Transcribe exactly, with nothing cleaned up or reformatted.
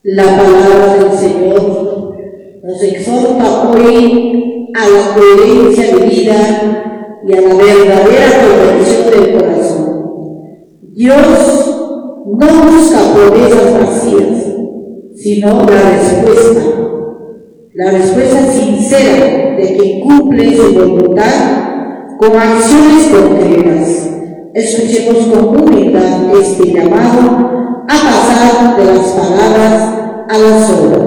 La palabra del Señor nos exhorta hoy a la coherencia de vida y a la verdadera conversión del corazón. Dios no busca promesas vacías, sino la respuesta, la respuesta sincera de quien cumple su voluntad con acciones concretas. Escuchemos con humildad este llamado a pasar de las palabras a las obras.